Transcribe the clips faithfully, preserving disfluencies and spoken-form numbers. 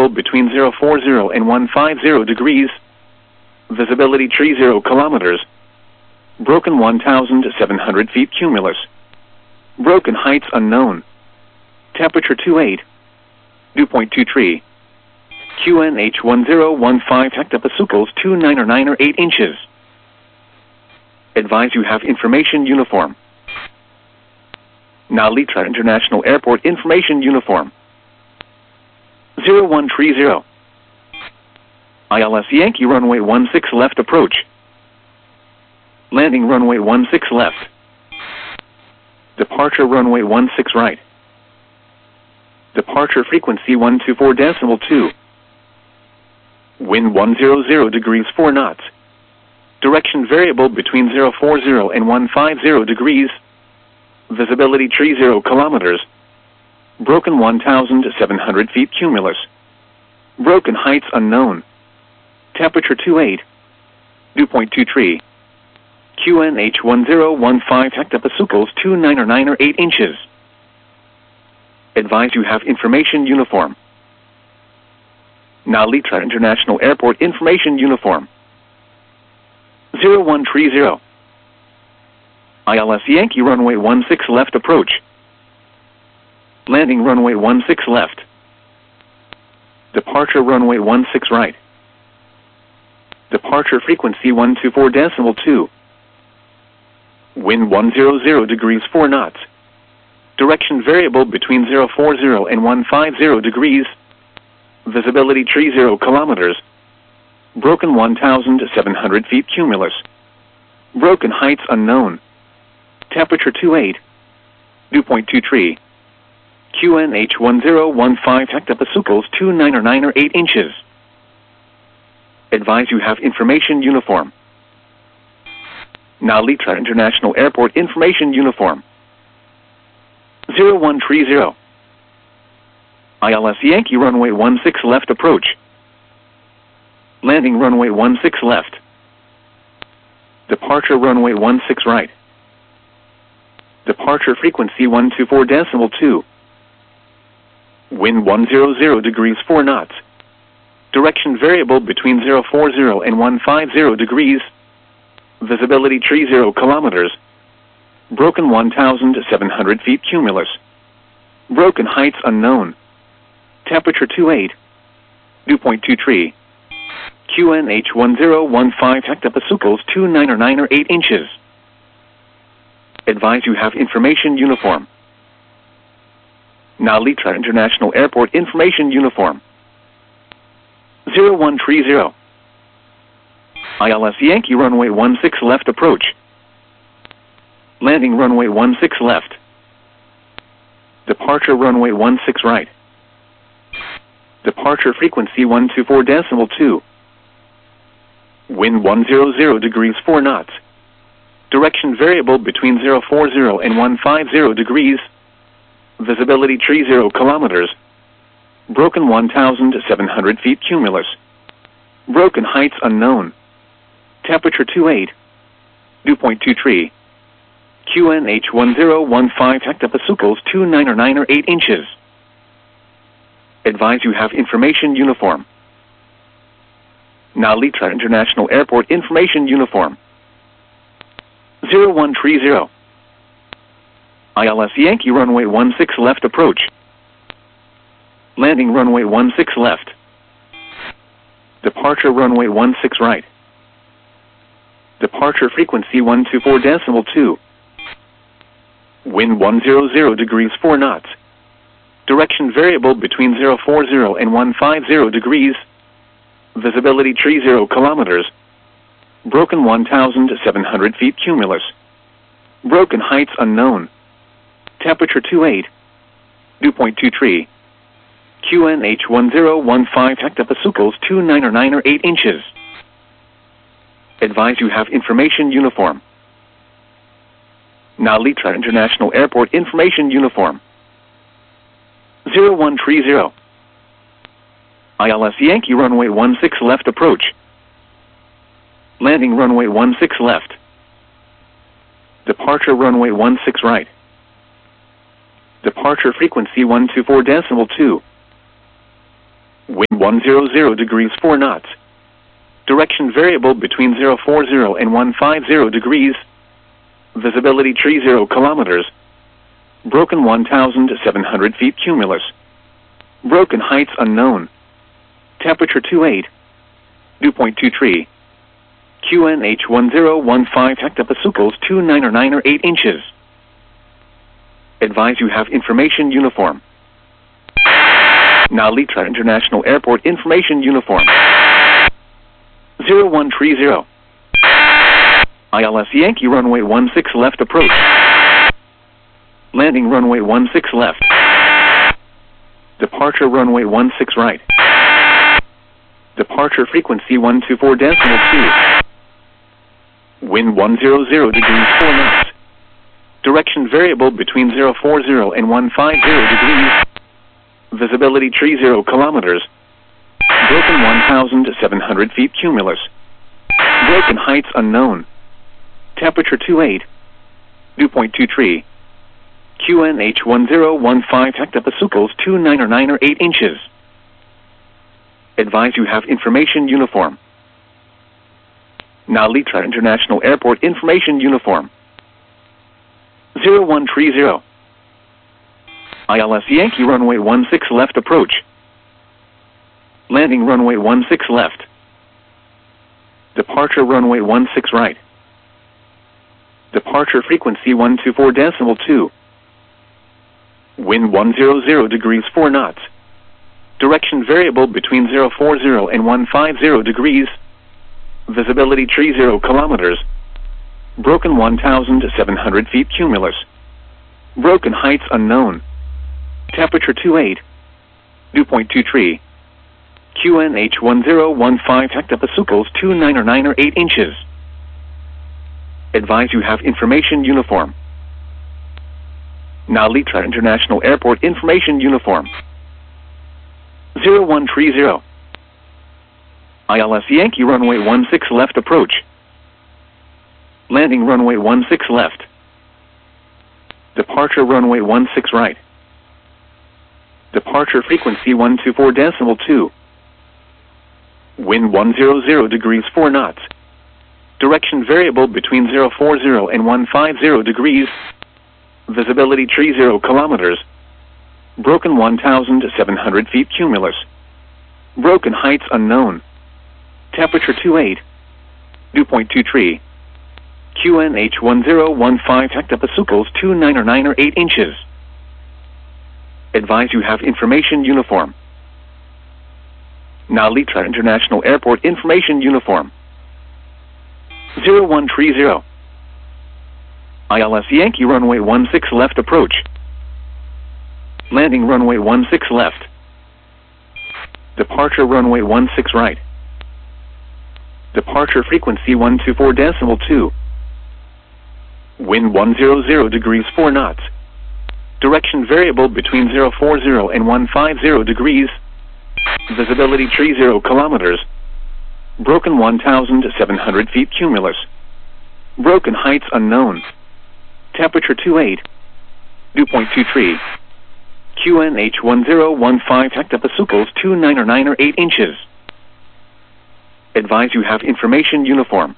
between zero four zero and one five zero degrees. Visibility tree zero kilometers. Broken one thousand seven hundred feet cumulus. Broken heights unknown. Temperature two eight. Dew point two three. Q N H one zero one five hectopascals two nine or nine or eight inches. Advise you have information uniform. Now Litra International Airport information uniform. zero one three zero. I L S Yankee runway one six left approach. Landing runway one six left. Departure runway one six right. Departure frequency one two four decimal two. Wind one hundred degrees four knots. Direction variable between zero four zero and one five zero degrees. Visibility tree zero kilometers. Broken one thousand seven hundred feet cumulus. Broken heights unknown. Temperature two eight. Dew point two three. Q N H one zero one five hectopascals two nine or nine or eight inches. Advise you have information uniform. Now Litra International Airport information uniform. zero one three zero. I L S Yankee runway one six left approach. Landing runway one six left. Departure runway one six right. Departure frequency one two four decimal two. Wind one hundred degrees four knots. Direction variable between zero four zero and one five zero degrees. Visibility tree zero kilometers. Broken one thousand seven hundred feet cumulus. Broken heights unknown. Temperature two eight. Dew point two three. Q N H one zero one five hectopascals two nine or nine or eight inches. Advise you have information uniform. Now Litra International Airport information uniform. zero one three zero. I L S Yankee runway one six left approach. Landing runway one six left. Departure runway one six right. Departure frequency one two four decimal two. Wind one hundred degrees four knots. Direction variable between zero four zero and one five zero degrees. Visibility tree zero kilometers. Broken one thousand seven hundred feet cumulus. Broken heights unknown. Temperature two eight. Dew point two three. Q N H one zero one five hectopascals two nine or nine or eight inches. Advise you have information uniform. Now Litra International Airport information uniform. zero one three zero. I L S Yankee runway one six left approach. Landing runway one six left. Departure runway one six right. Departure frequency one two four decimal two. Wind one hundred degrees four knots. Direction variable between zero four zero and one five zero degrees. Visibility tree zero kilometers. Broken one thousand seven hundred feet cumulus. Broken heights unknown. Temperature two eight. Dew point two three. Q N H one zero one five hectopascals two nine or nine or eight inches. Advise you have information uniform. Now Litra International Airport information uniform. zero one three zero. I L S Yankee runway one six left approach. Landing runway one six left. Departure runway one six right. Departure frequency one two four decimal two. Wind one hundred degrees four knots. Direction variable between zero four zero and one five zero degrees. Visibility tree zero kilometers. Broken one thousand seven hundred feet cumulus. Broken heights unknown. Temperature two eight. Dew point two three. Q N H one zero one five hectopascals two nine or nine or eight inches. Advise you have information uniform. Now Litra International Airport information uniform. zero one three zero. I L S Yankee runway one six left approach. Landing runway one six left. Departure runway one six right. Departure frequency one two four decimal two. Wind one hundred degrees four knots. Direction variable between zero four zero and one five zero degrees. Visibility tree zero kilometers. Broken one thousand seven hundred feet cumulus. Broken heights unknown. Temperature two eight. Dew point two three. Q N H one zero one five hectopascals two nine or nine or eight inches. Advise you have information uniform. Nalitra International Airport information uniform. zero one three zero. I L S Yankee runway one six left approach. Landing runway one six left. Departure runway one six right. Departure frequency one two four decimal two. Wind one hundred degrees four knots. Direction variable between zero four zero and one five zero degrees. Visibility tree zero kilometers. Broken one thousand seven hundred feet cumulus. Broken heights unknown. Temperature two eight. Dew point two three. Q N H one zero one five hectopascals two nine or nine or eight inches. Advise you have information uniform. Nalitra International Airport information uniform. zero one three zero. I L S Yankee runway one six left approach. Landing runway one six left. Departure runway one six right. Departure frequency one two four decimal two. Wind one hundred degrees four knots. Direction variable between zero four zero and one five zero degrees. Visibility tree zero kilometers. Broken one thousand seven hundred feet cumulus. Broken heights unknown. Temperature two eight. Dew point two three. Q N H one zero one five hectopascals two nine or nine or eight inches. Advise you have information uniform. Nalitra International Airport information uniform. zero one three zero. I L S Yankee runway one six left approach. Landing runway one six left. Departure runway one six right. Departure frequency one two four decimal two. Wind one hundred degrees four knots. Direction variable between zero four zero and one five zero degrees. Visibility tree zero kilometers. Broken one thousand seven hundred feet cumulus. Broken heights unknown. Temperature two eight. Dew point two three. Q N H one zero one five hectopascals two nine or nine or eight inches. Advise you have information uniform. Nalitra International Airport information uniform. zero one three zero. I L S Yankee runway one six left approach. Landing runway one six left. Departure runway one six right. Departure frequency one two four decimal two. Wind one hundred degrees four knots. Direction variable between zero four zero and one five zero degrees. Visibility tree zero kilometers. Broken one thousand seven hundred feet cumulus. Broken heights unknown. Temperature two eight. Dew point two three. Q N H one zero one five hectopascals two nine or nine or eight inches. Advise you have information uniform.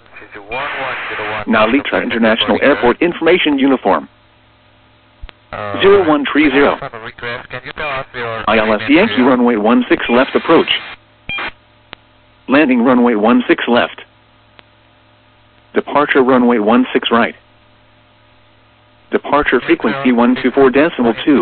Nalitra International Airport information uniform. zero one three zero. I L S Yankee runway one six left approach. Landing runway one six left. Departure runway one six right. Departure frequency one two four decimal two.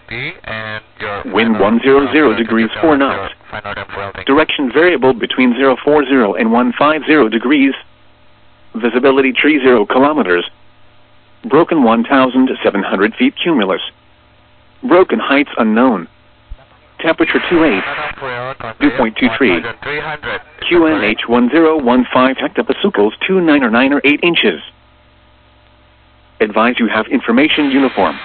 Wind one hundred degrees four knots. Direction variable between zero four zero and one five zero degrees. Visibility tree zero kilometers. Broken one thousand seven hundred feet cumulus. Broken heights unknown. Temperature two eight. Dew point two three. Q N H one zero one five hectopascals two nine or nine or eight inches. Advise you have information uniform.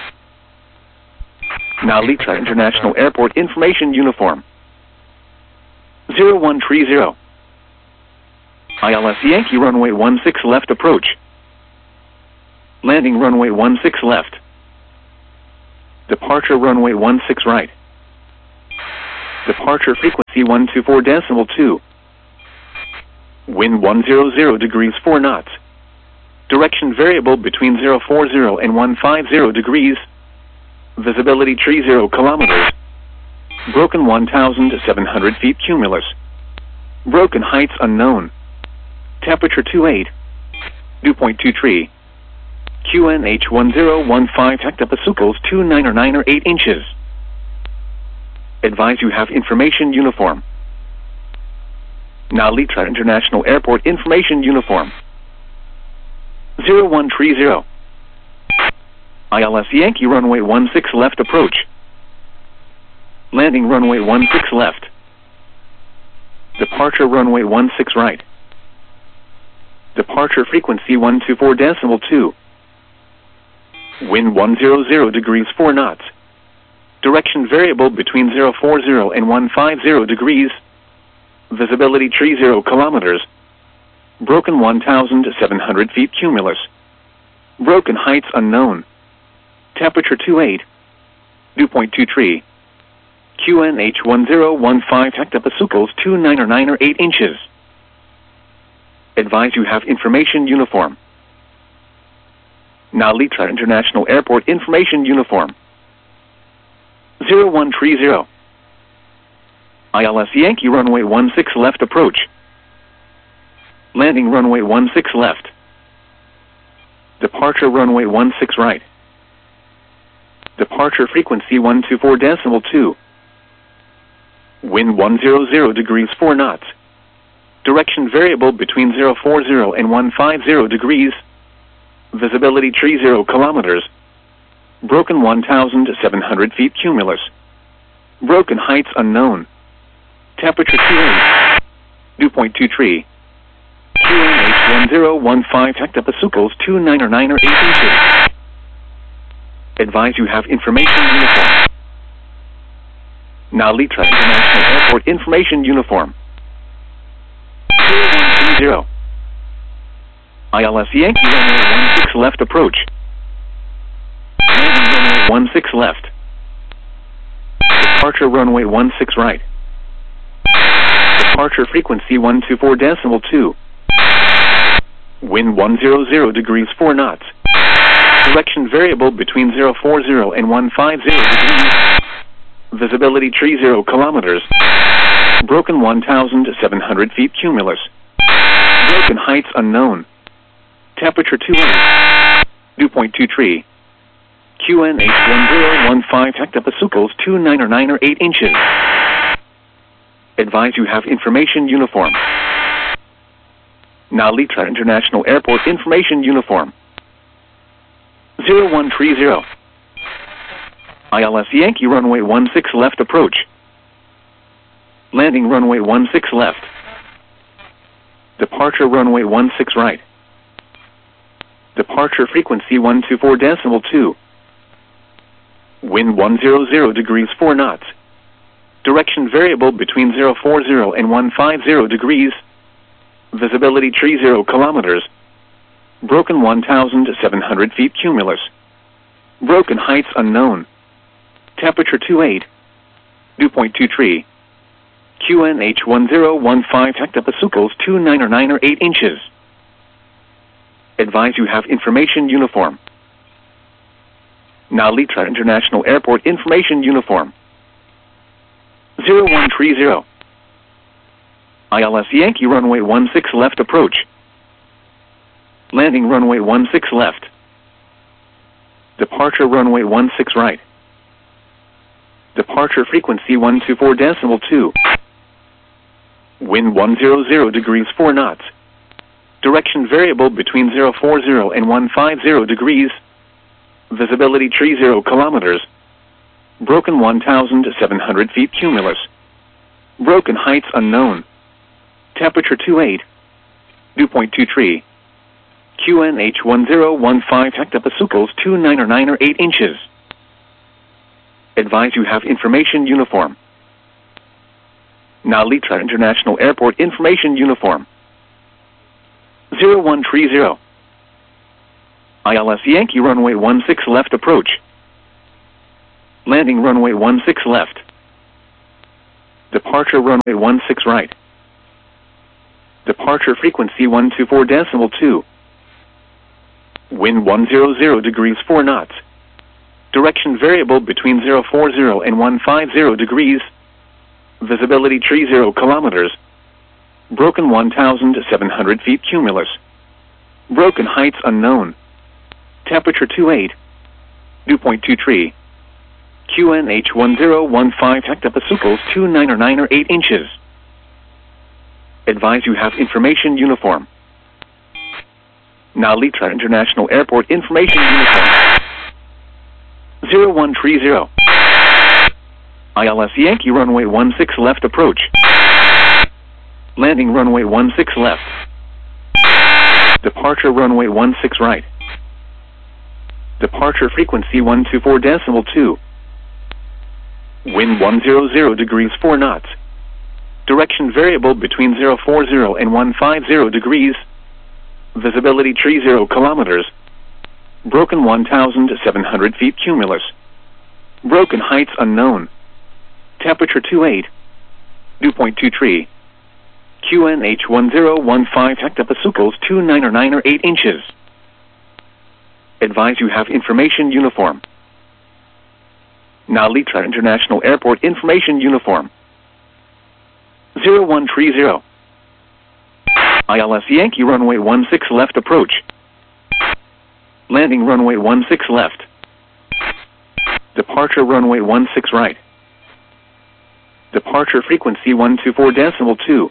Nalitra International Airport information uniform. zero one three zero. I L S Yankee runway one six left approach. Landing runway one six left. Departure runway one six right. Departure frequency one two four decimal two. Wind one hundred degrees four knots. Direction variable between zero four zero and one five zero degrees. Visibility tree zero kilometers. Broken one thousand seven hundred feet cumulus. Broken heights unknown. Temperature two eight. Dew point two three. Q N H one zero one five hectopascals two nine or nine or eight inches. Advise you have information uniform. Now Litra International Airport information uniform. zero one three zero. I L S Yankee runway one six left approach. Landing runway one six left. Departure runway one six right. Departure frequency one two four decimal two. Wind one hundred degrees four knots. Direction variable between zero four zero and one five zero degrees. Visibility tree zero kilometers. Broken one thousand seven hundred feet cumulus. Broken heights unknown. Temperature two eight. Dew point two three. Q N H one zero one five hectopascals two nine or nine or eight inches. Advise you have information uniform. Now Litra International Airport information uniform. zero one three zero. I L S Yankee runway one six left approach. Landing runway one six left. Departure runway one six right. Departure frequency one two four decimal two. Wind one hundred degrees four knots. Direction variable between zero four zero and one five zero degrees. Visibility tree zero kilometers. Broken one thousand seven hundred feet cumulus. Broken heights unknown. Temperature two eight. Dew point two three. Q N H one zero one five hectopascals two nine or nine or eight inches. Advise you have information uniform. Now Litra International Airport information uniform. zero one three zero. I L S Yankee runway one six left approach. Landing runway one six left. Departure runway one six right. Departure frequency one two four decimal two. Wind one hundred degrees four knots. Direction variable between zero four zero and one five zero degrees. Visibility tree zero kilometers. Broken one thousand seven hundred feet cumulus. Broken heights unknown. Temperature two eight. Dew point two three. Q N H one zero one five hectopascals two nine or nine or eight inches. Advise you have information uniform. Now Litra International Airport information uniform. zero one three zero. I L S Yankee runway one six left approach. Landing runway one six left. Departure runway one six right. Departure frequency one two four decimal two. Wind one hundred degrees four knots. Direction variable between zero four zero and one five zero degrees. Visibility tree zero kilometers. Broken one thousand seven hundred feet cumulus. Broken heights unknown. Temperature two eight. Dew point two three. Q N H one zero one five hectopascals two nine or nine or eight inches. Advise you have information uniform. Now Litra International Airport information uniform. zero one three zero. I L S Yankee runway one six left approach. Landing runway one six left. Departure runway one six right. Departure frequency one two four decimal two. Wind one hundred degrees four knots. Direction variable between zero four zero and one five zero degrees. Visibility tree zero kilometers. Broken one thousand seven hundred feet cumulus. Broken heights unknown. Temperature two eight. Dew point two three. Q N H one zero one five hectopascals two nine or nine or eight inches. Advise you have information uniform. Now Litra International Airport information uniform. zero one three zero. I L S Yankee runway one six left approach. Landing runway one six left. Departure runway one six right. Departure frequency one two four decimal two. Wind one hundred degrees four knots. Direction variable between zero four zero and one five zero degrees. Visibility three zero kilometers. Broken one thousand seven hundred feet cumulus. Broken heights unknown. Temperature two eight. Dew point two three. Q N H one zero one five hectopascals two nine or nine or eight inches. Advise you have information uniform. Now Litra International Airport information uniform. zero one three zero. I L S Yankee runway one six left approach. Landing runway one six left. Departure runway one six right. Departure frequency one two four decimal two. Wind one hundred degrees four knots. Direction variable between zero four zero and one five zero degrees. Visibility three zero kilometers. Broken one thousand seven hundred feet cumulus. Broken heights unknown. Temperature two eight. Dew point two three. Q N H one zero one five hectopascals two nine or nine or eight inches. Advise you have information uniform. Now Litra International Airport information uniform. zero one three zero. I L S Yankee runway one six left approach. Landing runway one six left. Departure runway one six right. Departure frequency one two four decimal two.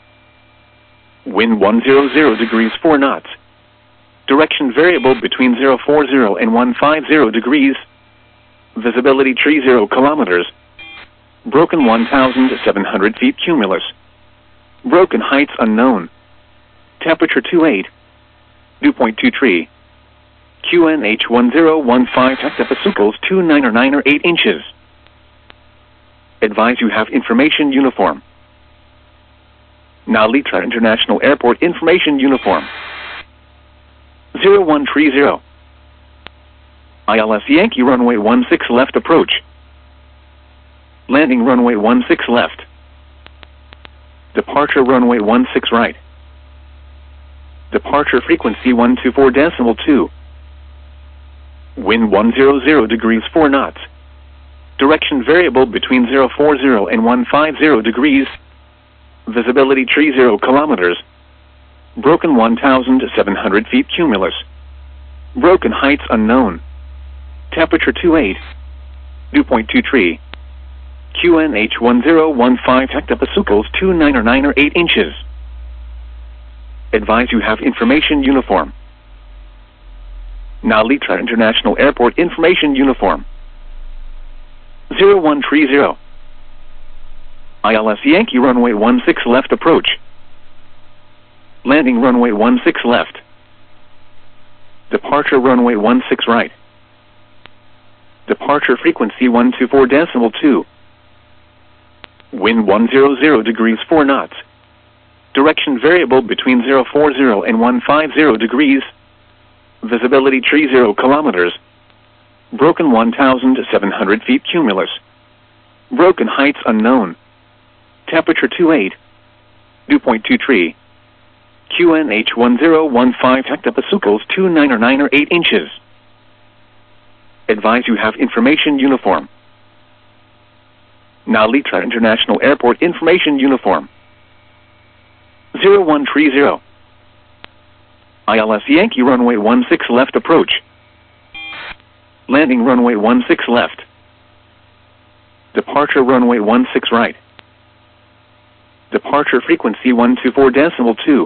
Wind one hundred degrees four knots. Direction variable between zero four zero and one five zero degrees. Visibility three zero kilometers. Broken one thousand seven hundred feet cumulus. Broken heights unknown. Temperature two eight. Dew point two three. Q N H one zero one five hectopascals two nine or nine or eight inches. Advise you have information uniform. Now Litra International Airport information uniform. zero one three zero. I L S Yankee runway one six left approach. Landing runway one six left. Departure runway one six right. Departure frequency one two four decimal two. Wind one hundred degrees four knots. Direction variable between zero four zero and one five zero degrees. Visibility three zero kilometers. Broken one thousand seven hundred feet cumulus. Broken heights unknown. Temperature two eight. Dew point two three. Q N H one zero one five hectopascals two nine or nine or eight inches. Advise you have information uniform. Now Litra International Airport information uniform. zero one three zero. I L S Yankee runway one six left approach. Landing runway one six left. Departure runway one six right. Departure frequency one two four decimal two. Wind one hundred degrees four knots. Direction variable between zero four zero and one five zero degrees. Visibility three zero kilometers. Broken one thousand seven hundred feet cumulus. Broken heights unknown. Temperature two eight. Dew point two three. Q N H one zero one five hectopascals two nine or nine or eight inches. Advise you have information uniform. Now Litra International Airport information uniform. zero one three zero. I L S Yankee runway one six left approach. Landing runway one six left. Departure runway one six right. Departure frequency one two four decimal two.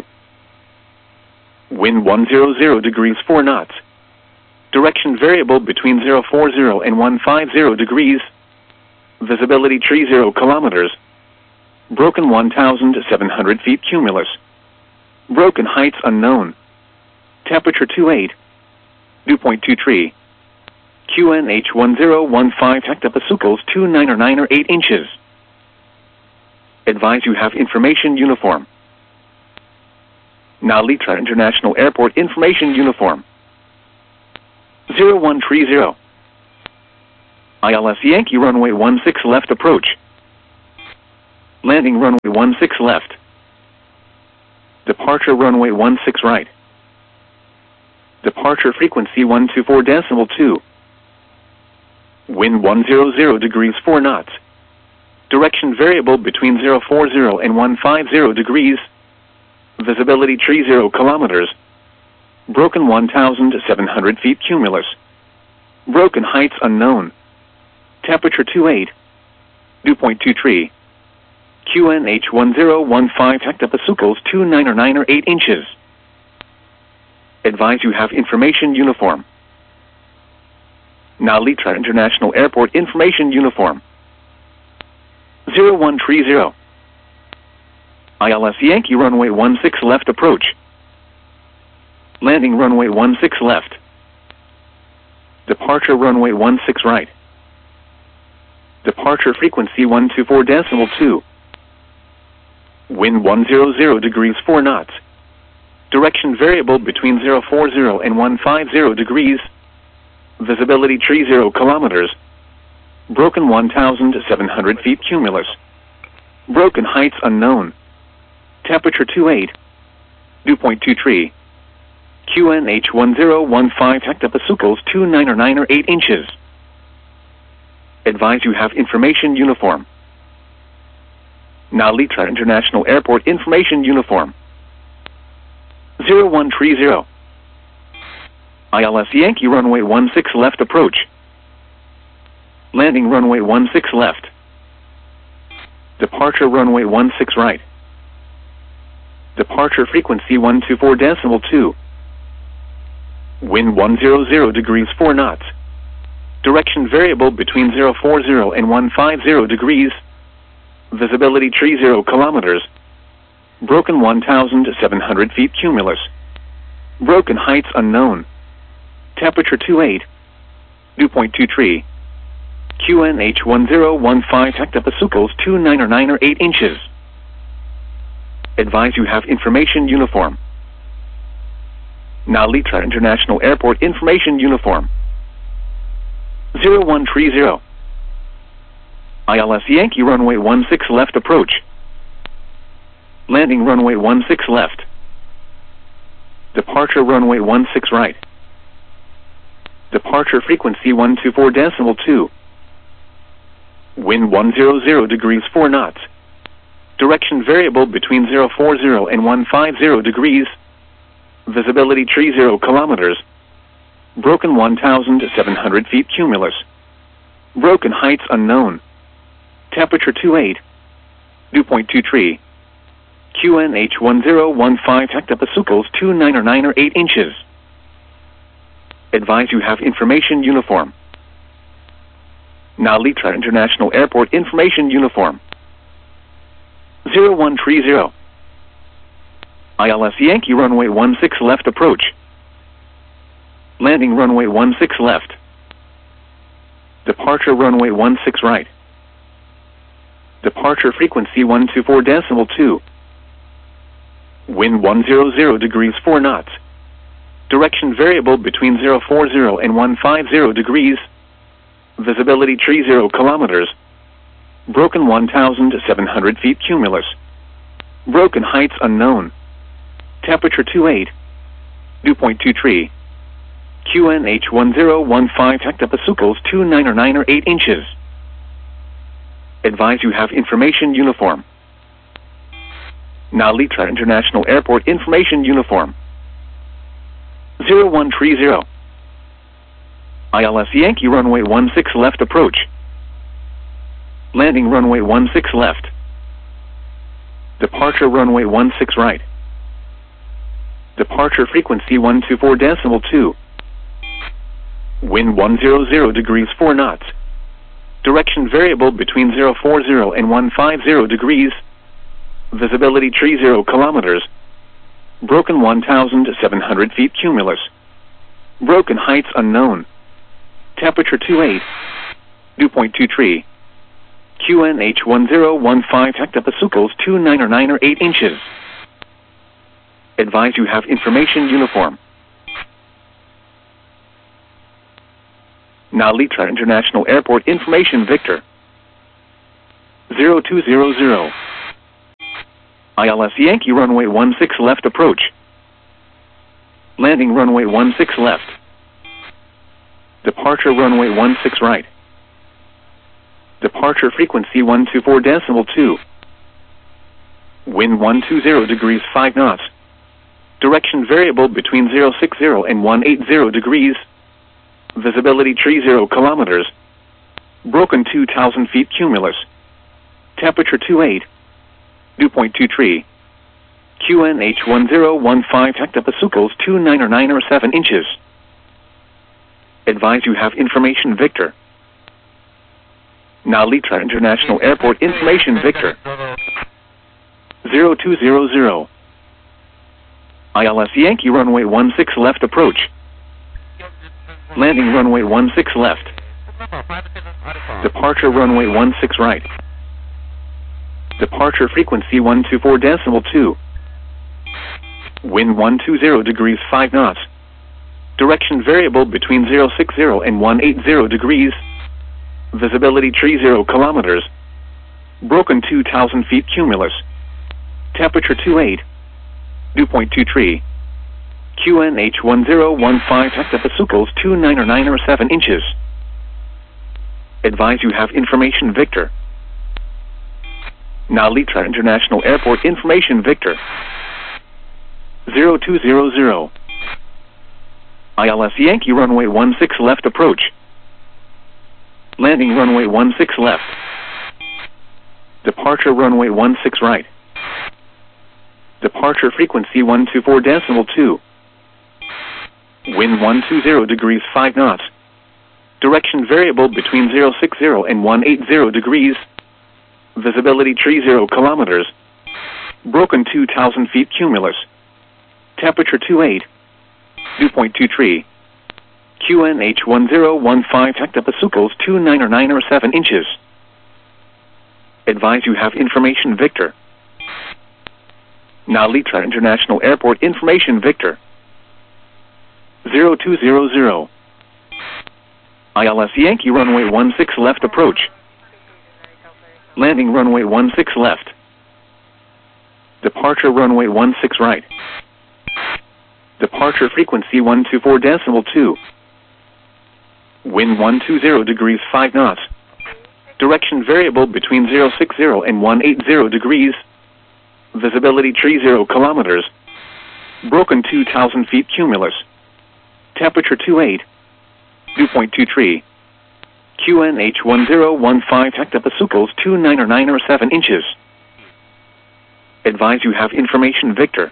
Wind one hundred degrees four knots. Direction variable between zero four zero and one five zero degrees. Visibility three zero kilometers. Broken one thousand seven hundred feet cumulus. Broken heights unknown. Temperature two eight. Dew point two three. Q N H one zero one five hectopascals two nine or nine or eight inches. Advise you have information uniform. Now Litra International Airport information uniform. zero one three zero. I L S Yankee runway one six left approach. Landing runway one six left. Departure runway one six right. Departure frequency one two four decimal two. Wind one hundred degrees four knots. Direction variable between zero four zero and one five zero degrees. Visibility three zero kilometers. Broken one thousand seven hundred feet cumulus. Broken heights unknown. Temperature two eight. Dew point two three. Q N H one zero one five hectopascals two nine or nine or eight inches. Advise you have information uniform. Nalitra International Airport information uniform. zero one three zero. I L S Yankee runway one six left approach. Landing runway one six left. Departure runway one six right. Departure frequency one two four decimal two. Wind one hundred degrees four knots. Direction variable between zero four zero and one five zero degrees. Visibility three zero kilometers. Broken one thousand seven hundred feet cumulus. Broken heights unknown. Temperature two eight. Dew point two three. Q N H one zero one five hectopascals two nine or nine or eight inches. Advise you have information uniform. Nalitra International Airport information uniform. zero one three zero. I L S Yankee runway one six left approach. Landing runway one six left. Departure runway one six right. Departure frequency one two four decimal two. Wind one hundred degrees four knots. Direction variable between zero four zero and one five zero degrees. Visibility three zero kilometers. Broken one thousand seven hundred feet cumulus. Broken heights unknown. Temperature two eight. Dew point two three. Q N H one zero one five hectopascals two nine or nine or eight inches. Advise you have information uniform. Nalitra International Airport information uniform. zero one three zero. I L S Yankee runway one six left approach. Landing runway one six left. Departure runway one six right. Departure frequency one two four decimal two. Wind one hundred degrees four knots. Direction variable between zero four zero and one five zero degrees. Visibility three zero kilometers. Broken one thousand seven hundred feet cumulus. Broken heights unknown. Temperature two eight. Dew point two three. Q N H one zero one five hectopascals two nine or nine or eight inches. Advise you have information uniform. Nalitra International Airport information uniform. zero one three zero. I L S Yankee runway one six left approach. Landing runway one six left. Departure runway one six right. Departure frequency one two four decimal two. Wind one hundred degrees four knots. Direction variable between zero four zero and one five zero degrees. Visibility three zero kilometers. Broken one thousand seven hundred feet cumulus. Broken heights unknown. Temperature two eight. Dew point two three. Q N H one zero one five hectopascals two nine or nine or eight inches. Advise you have information uniform. Nalitra International Airport information uniform. zero one three zero. I L S Yankee runway one six left approach. Landing runway one six left. Departure runway one six right. Departure frequency one two four decimal two. Wind one hundred degrees four knots. Direction variable between zero four zero and one five zero degrees. Visibility three zero kilometers. Broken one thousand seven hundred feet cumulus. Broken heights unknown. Temperature two eight. Dew point two three. Q N H one zero one five hectopascals two nine or nine or eight inches. Advise you have information uniform. Nalitra International Airport information Victor. zero two zero zero. I L S Yankee runway one six left approach. Landing runway one six left. Departure runway one six right. Departure frequency one two four decimal two. Wind one two zero degrees five knots. Direction variable between zero six zero and one eight zero degrees. Visibility three zero kilometers. Broken two thousand feet cumulus. Temperature two eight. Dew point two three. Q N H one zero one five hectopascals two nine or nine or seven inches. Advise you have information Victor. Nalitra International Airport information Victor. zero two zero zero. I L S Yankee runway one six left approach. Landing runway one six left. Departure runway one six right. Departure frequency one two four decimal two. Wind one two zero degrees five knots. Direction variable between zero six zero and one eight zero degrees. Visibility three zero kilometers. Broken two thousand feet cumulus. Temperature two eight. Dew point two three. Q N H one zero one five hectopascals two nine or nine or seven inches. Advise you have information Victor. Nalitra International Airport information Victor. zero two zero zero. I L S Yankee runway one six left approach. Landing runway one six left. Departure runway one six right. Departure frequency one two four decimal two. Wind one two zero degrees five knots. Direction variable between zero six zero and one eight zero degrees. Visibility three zero kilometers. Broken two thousand feet cumulus. Temperature two eight. Dew point two three. Q N H one zero one five hectopascals two nine or nine or seven inches. Advise you have information Victor. Nalitra International Airport information Victor. zero two zero zero. I L S Yankee runway one six left approach. Landing runway one six left. Departure runway one six right. Departure frequency one two four decimal two. Wind one two zero degrees five knots. Direction variable between zero six zero and one eight zero degrees. Visibility three zero kilometers. Broken two thousand feet cumulus. Temperature two eight. Dew point two three. Q N H one zero one five hectopascals two nine or nine or seven inches. Advise you have information Victor.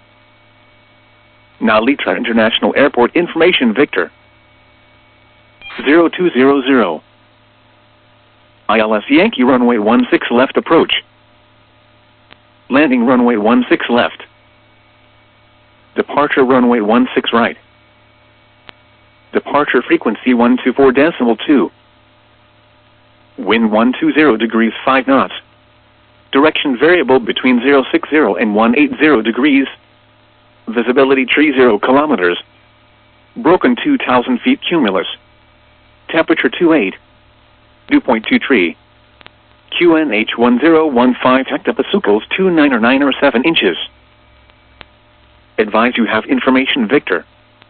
Nalitra International Airport information Victor. zero two zero zero. I L S Yankee runway one six left approach. Landing runway one six left. Departure runway one six right. Departure frequency one two four decimal two. Wind one two zero degrees five knots. Direction variable between zero six zero and one eight zero degrees. Visibility three zero kilometers. Broken two thousand feet cumulus. Temperature two eight. Dew point two three. Q N H one zero one five hectopascals two nine or nine or seven inches. Advise you have information Victor.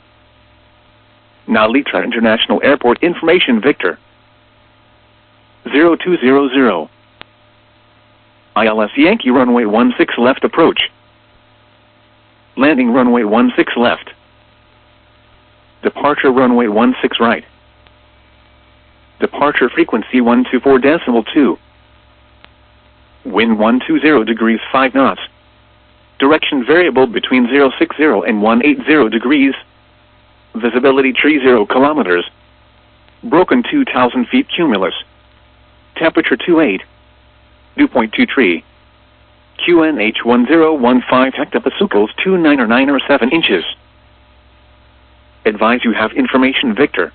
Nalitra International Airport information Victor. zero two zero zero. I L S Yankee runway one six left approach. Landing runway one six left. Departure runway one six right. Departure frequency one two four decimal two. Wind one two zero degrees five knots. Direction variable between zero six zero and one eight zero degrees. Visibility three zero kilometers. Broken two thousand feet cumulus. Temperature two eight. Dew point two three. Q N H one zero one five hectopascals two nine or nine or seven inches. Advise you have information Victor.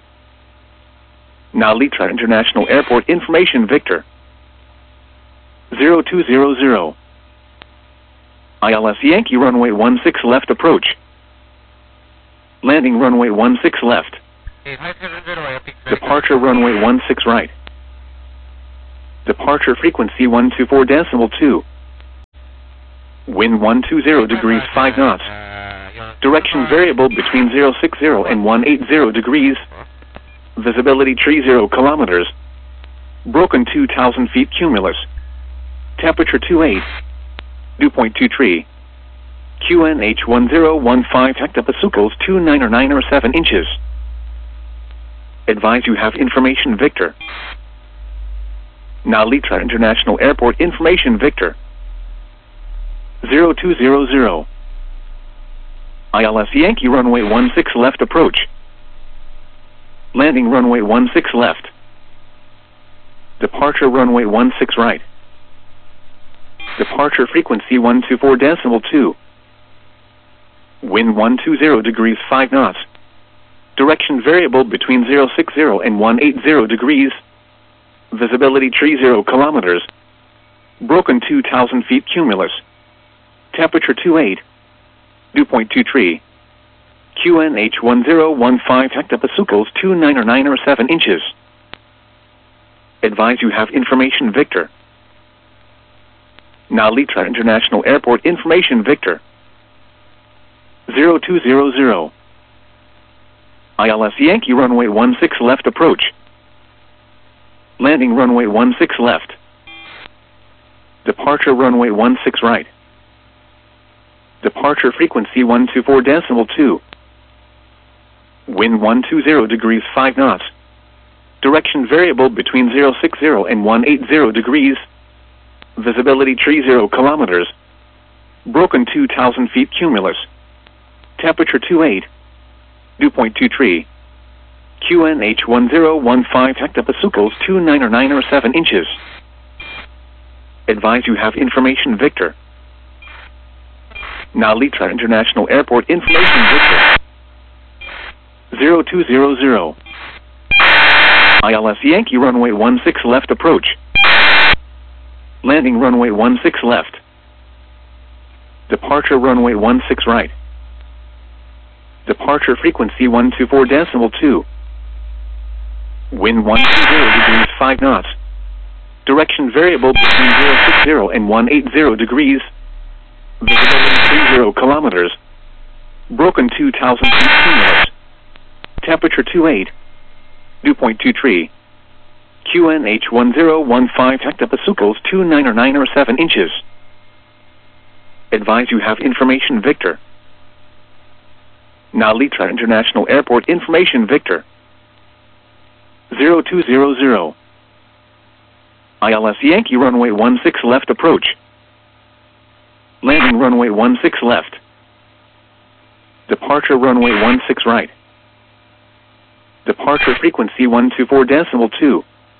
Nalitra International Airport information Victor. zero two zero zero. I L S Yankee runway one six left approach. Landing runway one six left. Departure runway one six right. Departure frequency one two four decimal two. Wind one two zero degrees five knots. Direction variable between zero six zero and one eight zero degrees. Visibility three zero kilometers. Broken two thousand feet cumulus. Temperature two eight. Dew point two three. Q N H one zero one five hectopascals two nine or nine or seven inches. Advise you have information Victor. Nalitra International Airport information Victor. zero two zero zero. I L S Yankee runway one six left approach. Landing runway one six left. Departure runway one six right. Departure frequency one two four decimal two. Wind one two zero degrees five knots. Direction variable between zero six zero and one eight zero degrees. Visibility three zero kilometers. Broken two thousand feet cumulus. Temperature two eight. Dew point two three. Q N H one zero one five hectopascals two nine or nine or seven inches. Advise you have information Victor. Nalitra International Airport information Victor. zero two zero zero. I L S Yankee runway one six left approach. Landing runway one six left. Departure runway one six right. Departure frequency one two four decimal two. Wind one two zero degrees five knots. Direction variable between zero six zero and one eight zero degrees. Visibility three zero kilometers. Broken two thousand feet cumulus. Temperature two eight. Dew point two three. Q N H one zero one five hectopascals two nine or nine or seven inches. Advise you have information Victor. Nalitra International Airport information Victor. zero two zero zero. I L S Yankee runway one six left approach. Landing runway one six left. Departure runway one six right. Departure frequency one two four decimal two. Wind one two zero degrees five knots. Direction variable between zero six zero and one eight zero degrees. Visibility three zero kilometers. Broken two thousand feet cumulus. Temperature two eight. Dew point two three. Q N H one zero one five hectopascals two nine or nine or seven inches. Advise you have information Victor. Nalitra International Airport information Victor. zero two zero zero. I L S Yankee runway one six left approach. Landing runway one six left. Departure runway one six right. Departure frequency one two four decimal two.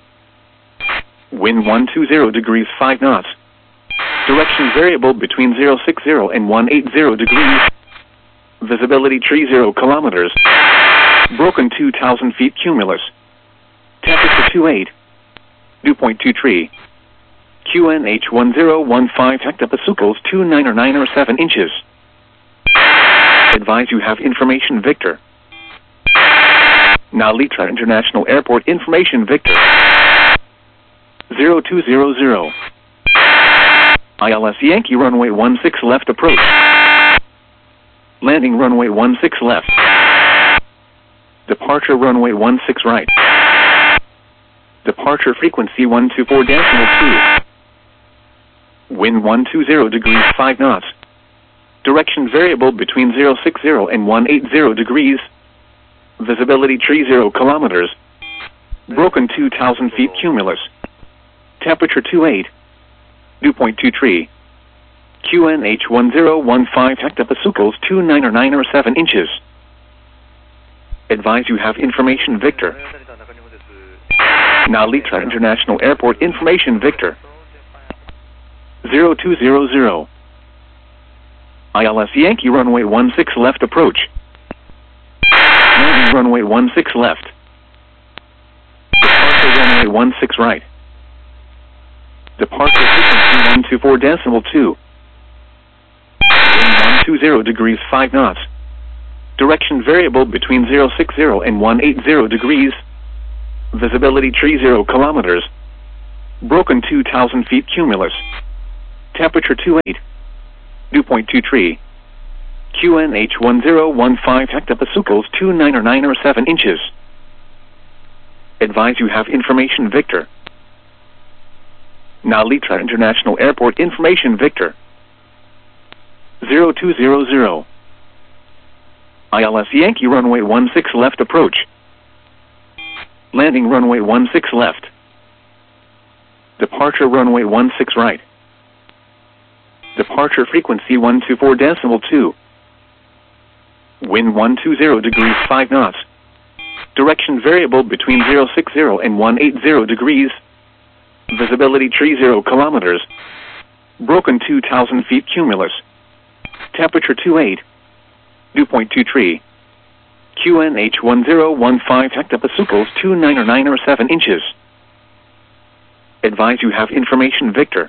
Wind one two zero degrees five knots. Direction variable between zero six zero and one eight zero degrees. Visibility three zero kilometers. Broken two thousand feet cumulus. Temperature two eight. Dew point two three. Q N H one zero one five hectopascals two nine or nine or seven inches. Advise you have information Victor. Nalitra International Airport information Victor. zero two zero zero. I L S Yankee runway one six left approach. Landing runway one six left. Departure runway one six right. Departure frequency one two four decimal two. Wind one two zero degrees five knots. Direction variable between zero six zero and one eight zero degrees. Visibility three zero kilometers. Broken two thousand feet cumulus. Temperature two eight. Dew point two three. Q N H one zero one five hectopascals two nine or nine or seven inches. Advise you have information Victor. Nalitra International Airport information Victor. zero two zero zero. I L S Yankee runway one six left approach. Landing runway one six left. Departure runway one six right. Departure frequency one two four decimal two. Wind one two zero degrees five knots. Direction variable between zero six zero and one eight zero degrees. Visibility three zero kilometers. Broken two thousand feet cumulus. Temperature two eight. two point two three. Q N H one zero one five hectopascals two nine or nine or seven inches. Advise you have information Victor. Nalitra International Airport information Victor. zero two zero zero. I L S Yankee runway one six left approach. Landing runway one six left. Departure runway one six right. Departure frequency one two four decimal two. Wind one two zero degrees five knots. Direction variable between zero six zero and one eight zero degrees. Visibility three zero kilometers. Broken two thousand feet cumulus. Temperature two eight. two point two three. Q N H one zero one five hectopascals two nine or nine or seven inches. Advise you have information Victor.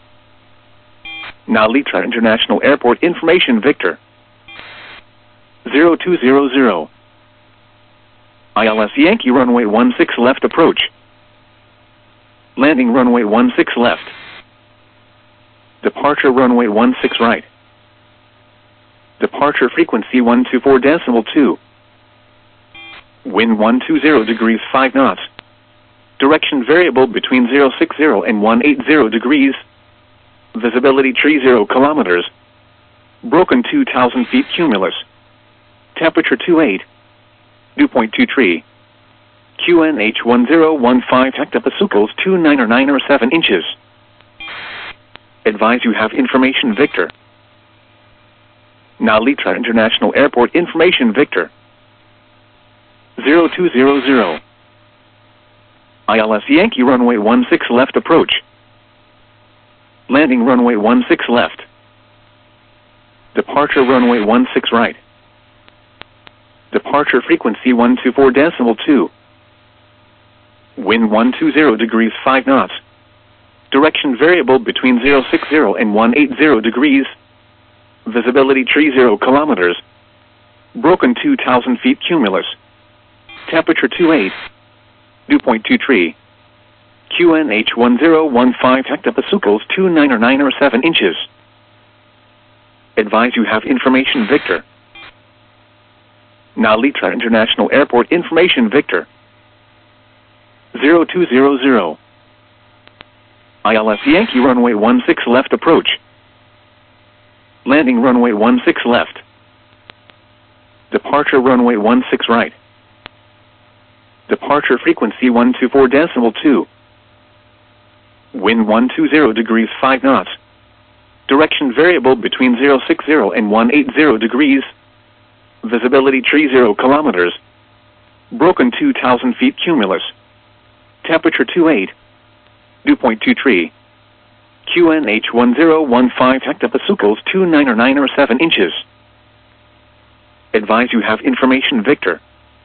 Nalitra International Airport information Victor. zero two zero zero. I L S Yankee runway one six left approach. Landing runway one six left. Departure runway one six right. Departure frequency one two four decimal two. Wind one two zero degrees five knots. Direction variable between zero six zero and one eight zero degrees. Visibility three zero kilometers. Broken two thousand feet cumulus. Temperature two eight. two point two three. Q N H one zero one five hectopascals two nine or nine or seven inches. Advise you have information Victor. Nalitra International Airport information Victor. zero two zero zero. I L S Yankee runway one six left approach. Landing runway one six left. Departure runway one six right. Departure frequency one two four decimal two. Wind one two zero degrees five knots. Direction variable between zero six zero and one eight zero degrees. Visibility three zero kilometers. Broken two thousand feet cumulus. Temperature two eight. two point two three. Q N H one zero one five hectopascals two nine or nine or seven inches. Advise you have information Victor. Nalitra International Airport information Victor. zero two zero zero. I L S Yankee runway one six left approach. Landing runway one six left. Departure runway one six right. Departure frequency one two four decimal two. Wind one two zero degrees five knots. Direction variable between zero six zero and one eight zero degrees. Visibility three zero kilometers. Broken two thousand feet cumulus. Temperature two eight. two point two three. Q N H one zero one five hectopascals two nine or nine or seven inches. Advise you have information Victor.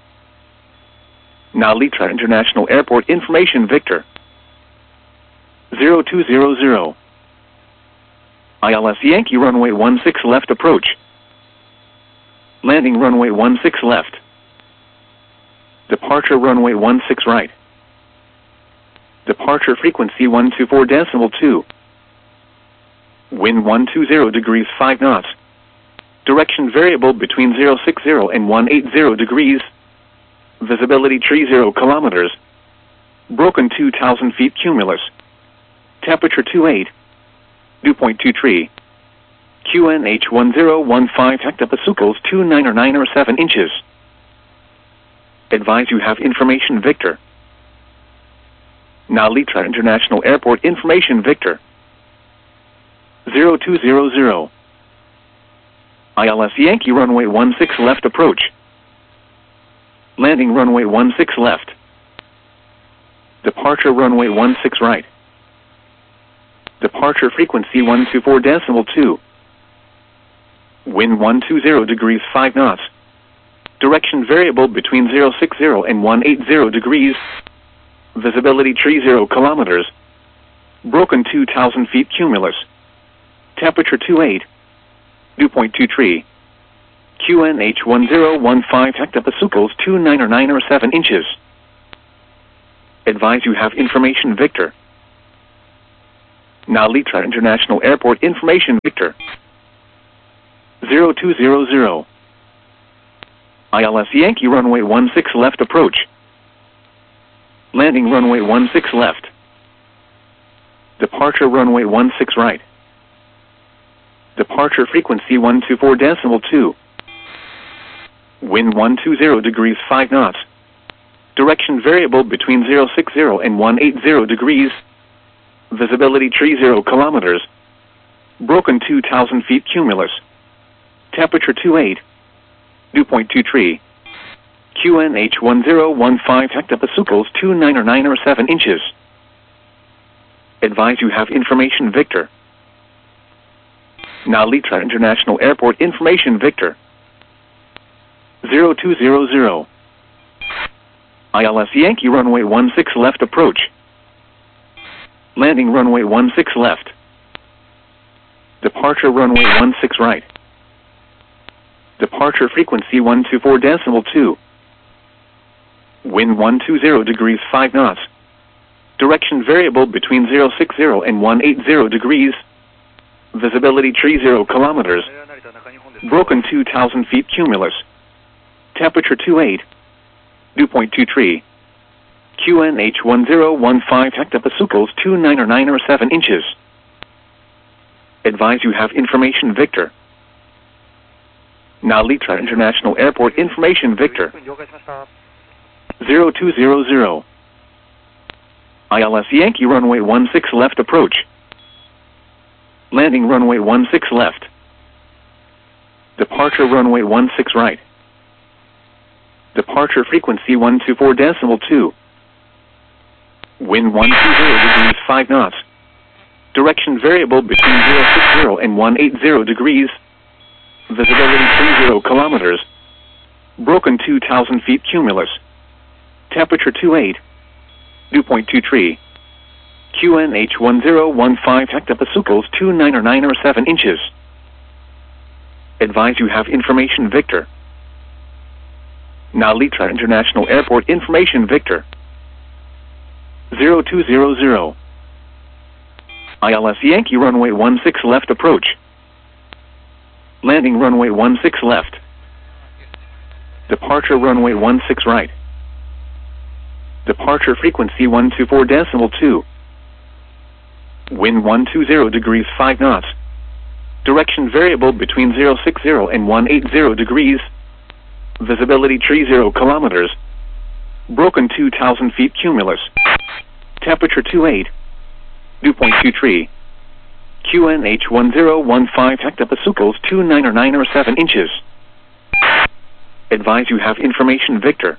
Nalitra International Airport information Victor. zero two zero zero. I L S Yankee runway one six left approach. Landing runway one six left. Departure runway one six right. Departure frequency one two four decimal two. Wind one two zero degrees five knots. Direction variable between zero six zero and one eight zero degrees. Visibility three zero kilometers. Broken two thousand feet cumulus. Temperature two eight. two point two three. Q N H one zero one five hectopascals two nine or nine or seven inches. Advise you have information Victor. Nalitra International Airport information Victor. zero two zero zero. I L S Yankee runway one six left approach. Landing runway one six left. Departure runway one six right. Departure frequency one two four decimal two. Wind one two zero degrees five knots. Direction variable between zero six zero and one eight zero degrees. Visibility three zero kilometers. Broken two thousand feet cumulus. Temperature two eight. two point two three. Q N H one zero one five hectopascals two nine or nine or seven inches. Advise you have information Victor. Nalitra International Airport information Victor. zero two zero zero. I L S Yankee runway one six left approach. Landing runway one six left. Departure runway one six right. Departure frequency one two four decimal two. Wind one two zero degrees five knots. Direction variable between zero six zero and one eight zero degrees. Visibility three zero kilometers. Broken two thousand feet cumulus. Temperature two eight. Dew point two three. Q N H one zero one five hectopascals two nine or nine or seven inches. Advise you have information Victor. Now Litra International Airport information Victor. zero two zero zero. I L S Yankee runway one six left approach. Landing runway one six left. Departure runway one six right. Departure frequency one two four decimal two. Wind one two zero degrees five knots. Direction variable between zero six zero and one eight zero degrees. Visibility three zero kilometers. Broken two thousand feet cumulus. Temperature two eight. Dew point two three. Q N H one zero one five hectopascals two nine or nine or seven inches. Advise you have information Victor. Now Litra International Airport information Victor. zero two zero zero. I L S Yankee runway one six left approach. Landing runway one six left. Departure runway one six right. Departure frequency one two four decimal two. Wind one two zero degrees five knots. Direction variable between zero six zero and one eight zero degrees. Visibility three zero kilometers. Broken two thousand feet cumulus. Temperature two eight. Dew point two three. Q N H one zero one five hectopascals two nine or nine or seven inches. Advise you have information Victor. Now Litra International Airport information Victor. zero two zero zero. I L S Yankee runway one six left approach. Landing runway one six left. Departure runway one six right. Departure frequency one two four decimal two. Wind one two zero degrees five knots. Direction variable between zero six zero and one eight zero degrees. Visibility three zero kilometers. Broken two thousand feet cumulus. Temperature two eight. Dew point two three. Q N H one zero one five hectopascals two nine or nine or seven inches. Advise you have information Victor.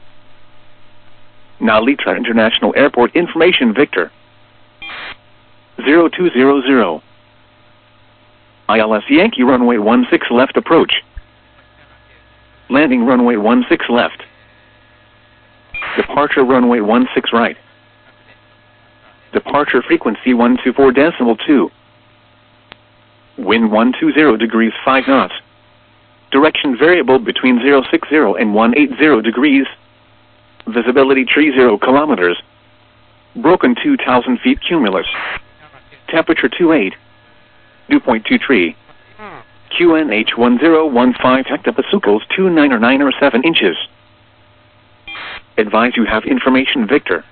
Now Litra International Airport information Victor. zero two zero zero. I L S Yankee runway one six left approach. Landing runway one six left. Departure runway one six right. Departure frequency one two four decimal two. Wind one two zero degrees five knots. Direction variable between zero six zero and one eight zero degrees. Visibility three zero kilometers. Broken two thousand feet cumulus. Temperature two eight. Dew point two three. Q N H one zero one five hectopascals two nine or nine or seven inches. Advise you have information Victor.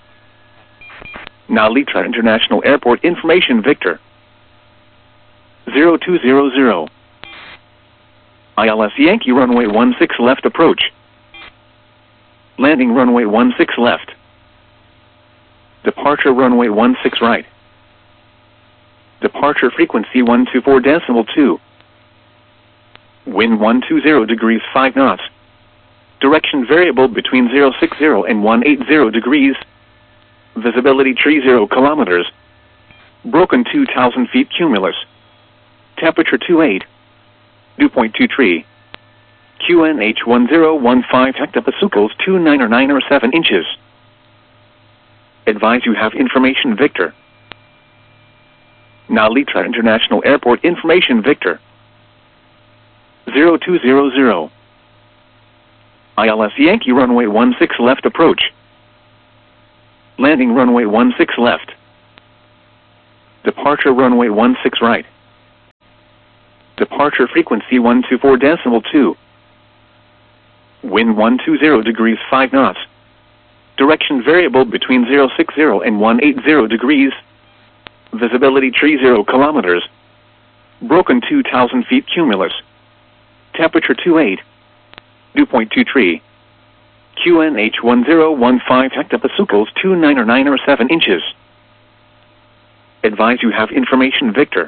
Now Litra International Airport information Victor. zero two zero zero. I L S Yankee runway one six left approach. Landing runway one six left. Departure runway one six right. Departure frequency one two four decimal two. Wind one two zero degrees five knots. Direction variable between zero six zero and one eight zero degrees. Visibility three zero kilometers. Broken two thousand feet cumulus. Temperature two eight. Dew point two three. Q N H one zero one five hectopascals two nine or nine or seven inches. Advise you have information Victor. Now Litra International Airport information Victor. zero two zero zero. I L S Yankee runway one six left approach. Landing runway one six left. Departure runway one six right. Departure frequency one two four decimal two. Wind one two zero degrees five knots. Direction variable between zero six zero and one eight zero degrees. Visibility tree zero kilometers. Broken two thousand feet cumulus. Temperature two eight. Dew point two three. Q N H one zero one five hectopascals two nine or nine or seven inches. Advise you have information Victor.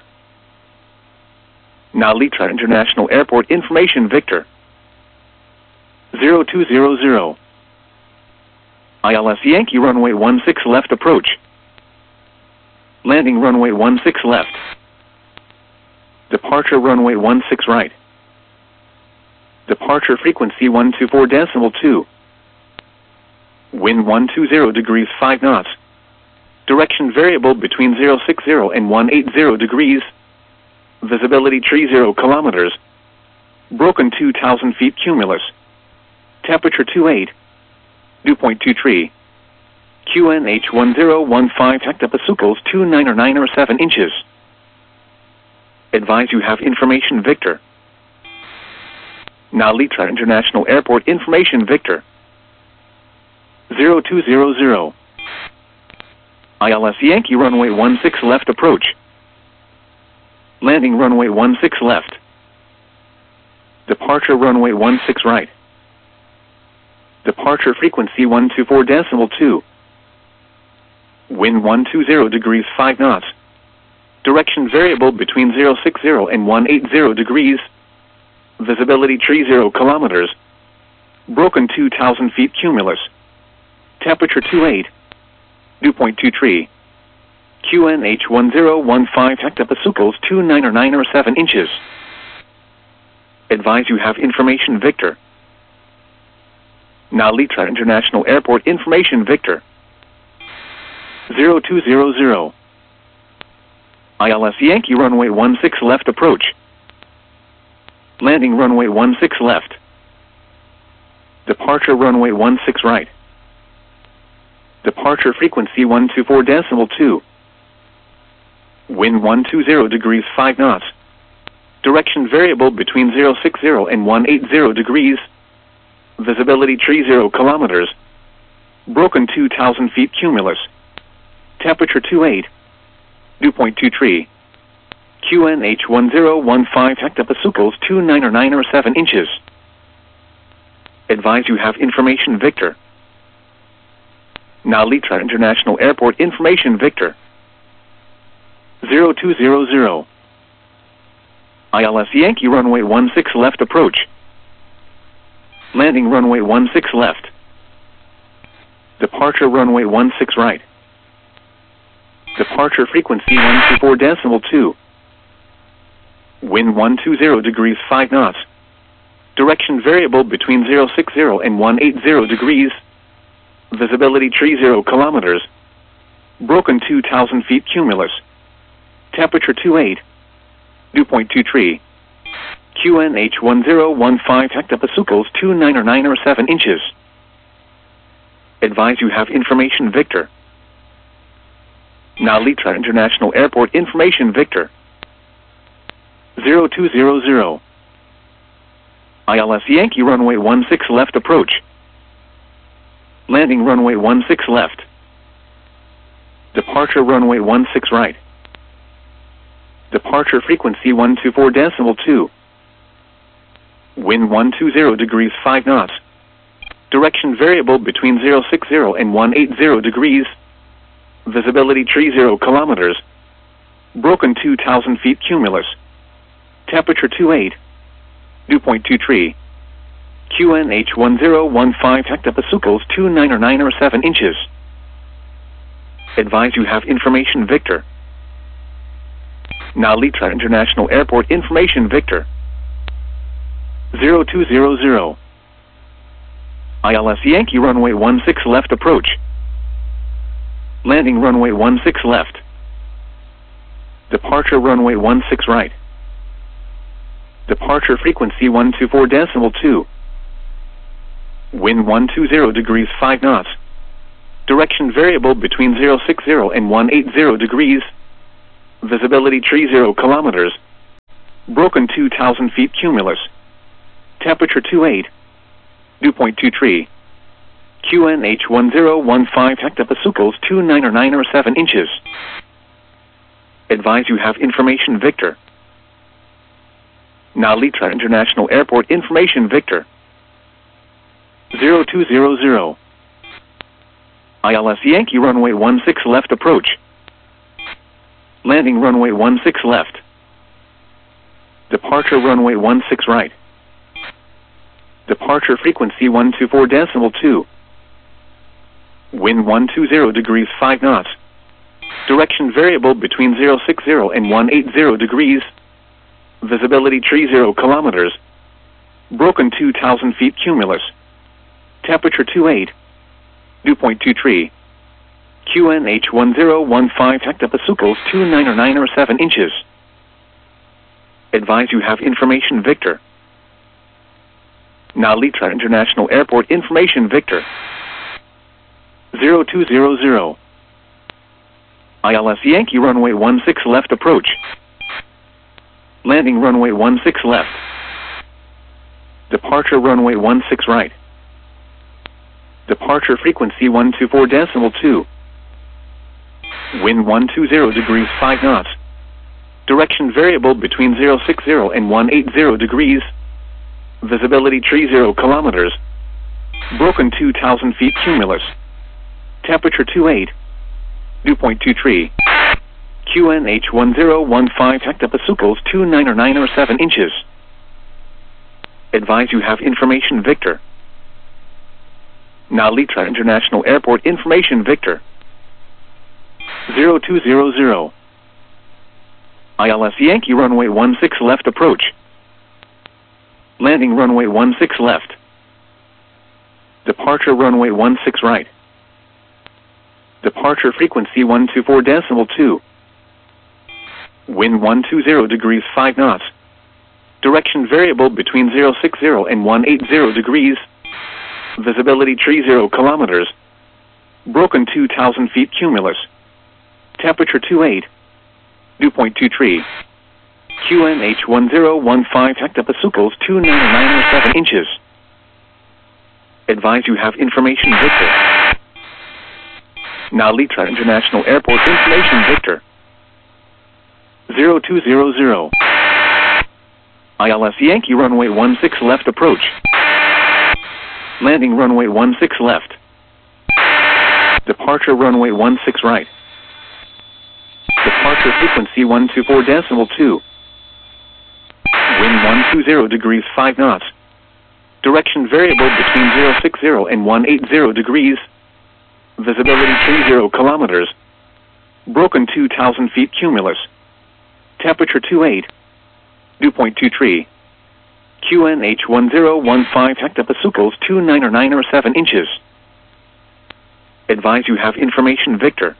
Nalitra International Airport information Victor. zero two zero zero. I L S Yankee runway one six left approach. Landing runway one six left. Departure runway one six right. Departure frequency one two four decimal two. Wind one two zero degrees five knots. Direction variable between zero six zero and one eight zero degrees. Visibility tree zero kilometers. Broken two thousand feet cumulus. Temperature two eight. Dew point two three. Q N H one zero one five hectopascals two nine or nine or seven inches. Advise you have information Victor. Nalitra International Airport information Victor. zero two zero zero. I L S Yankee runway one six left approach. Landing runway one six left. Departure runway one six right. Departure frequency one two four decimal two. Wind one two zero degrees five knots. Direction variable between zero six zero and one eight zero degrees. Visibility tree zero kilometers. Broken two thousand feet cumulus. Temperature two eight. Dew point two three. Q N H one zero one five hectopascals two nine or nine or seven inches. Advise you have information Victor. Nalitra International Airport information Victor. zero two zero zero. I L S Yankee runway one six left approach. Landing runway one six left. Departure runway one six right. Departure frequency one two four decimal two. Wind one two zero degrees five knots. Direction variable between zero six zero and one eight zero degrees. Visibility tree zero kilometers. Broken two thousand feet cumulus. Temperature two eight. Dew point two three. Q N H one zero one five hectopascals two nine or nine or seven inches. Advise you have information Victor. Nalitra International Airport information Victor. zero two zero zero. I L S Yankee runway one six left approach. Landing runway one six left. Departure runway one six right. Departure frequency one two four decimal two. Wind one two zero degrees five knots. Direction variable between zero six zero and one eight zero degrees. Visibility tree zero kilometers. Broken two thousand feet cumulus. Temperature two eight. Dew point two three. Q N H one zero one five hectopascals two nine or nine or seven inches. Advise you have information Victor. Nalitra International Airport information Victor. zero two zero zero. I L S Yankee runway one six left approach. Landing runway one six left. Departure runway one six right. Departure frequency one two four decimal two. Wind one two zero degrees five knots. Direction variable between zero six zero and one eight zero degrees. Visibility tree zero kilometers. Broken two thousand feet cumulus. Temperature two eight. Dew point two three. Q N H one zero one five hectopascals two nine or nine or seven inches. Advise you have information Victor. Nalitra International Airport information Victor. zero two zero zero. I L S Yankee runway one six left approach. Landing runway one six left. Departure runway one six right. Departure frequency one two four decimal two. Wind one two zero degrees five knots. Direction variable between zero six zero and one eight zero degrees. Visibility tree zero kilometers. Broken Broken two thousand feet cumulus. Temperature two eight. Dew point two three. Q N H one zero one five hectopascals two nine or nine or seven inches. Advise you have information Victor. Nalitra International Airport information Victor. zero two zero zero. I L S Yankee runway one six left approach. Landing runway one six left. Departure runway one six right. Departure frequency one two four decimal two. Wind one two zero degrees five knots. Direction variable between zero six zero and one eight zero degrees. Visibility three zero kilometers. Broken two thousand feet cumulus. Temperature two eight. Dew point two three. Q N H one zero one five hectopascals two nine or nine or seven inches. Advise you have information Victor. Nalitra International Airport information Victor. zero two zero zero. I L S Yankee runway one six left approach. Landing runway one six left. Departure runway one six right. Departure frequency one two four decimal two. Wind one two zero degrees five knots. Direction variable between zero six zero and one eight zero degrees. Visibility three zero kilometers. Broken two thousand feet cumulus. Temperature two eight. Dew point two three. Q N H one zero one five hectopascals two nine or nine or seven inches. Advise you have information Victor. Nalitra International Airport information Victor. zero two zero zero. I L S Yankee runway one six left approach. Landing runway one six left. Departure runway one six right. Departure frequency one two four decimal two. Wind one two zero degrees five knots. Direction variable between zero six zero and one eight zero degrees. Visibility three zero kilometers. Broken two thousand feet cumulus. Temperature two eight. Dew point two three. Q N H one zero one five hectopascals two nine or nine or seven inches. Advise you have information Victor. Nalitra International Airport information Victor. zero two zero zero. I L S Yankee runway one six left approach. Landing runway one six left. Departure runway one six right. Departure frequency one two four decimal two. Wind one two zero degrees five knots. Direction variable between zero six zero and one eight zero degrees. Visibility three zero kilometers. Broken two thousand feet cumulus. Temperature two eight. Dew point two three. Q N H one zero one five hectopascals two nine or nine or seven inches. Advise you have information Victor.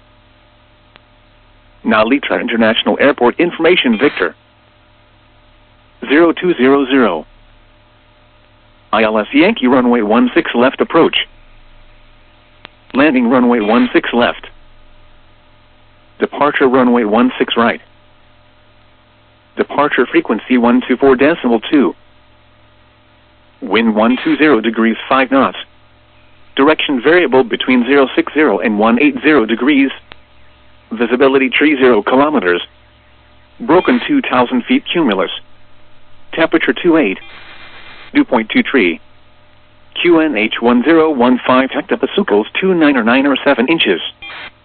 Nalitra International Airport information Victor. zero two zero zero. I L S Yankee runway one six left approach. Landing runway one six left. Departure runway one six right. Departure frequency one two four decimal two. Wind one two zero degrees five knots. Direction variable between zero six zero and one eight zero degrees. Visibility three zero kilometers. Broken two thousand feet cumulus. Temperature two eight. Dew point two three. Q N H one zero one five hectopascals two nine or nine or seven inches.